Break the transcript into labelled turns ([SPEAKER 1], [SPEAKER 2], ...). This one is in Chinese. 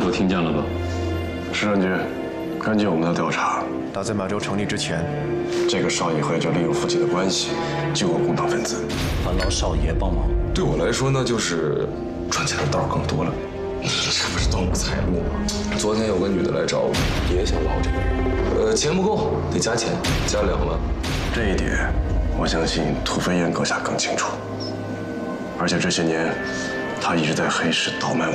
[SPEAKER 1] 都听见了吧？
[SPEAKER 2] 石将军，根据我们的调查，
[SPEAKER 3] 打在马州成立之前，
[SPEAKER 2] 这个少爷和就利用父亲的关系救过共党分子。
[SPEAKER 1] 烦劳少爷帮忙。
[SPEAKER 4] 对我来说呢，就是赚钱的道更多了。这不是断我财路吗？昨天有个女的来找我，也想捞这个人。钱不够，得加钱，加2万。
[SPEAKER 2] 这一点，我相信屠飞燕阁下更清楚。而且这些年，他一直在黑市倒卖我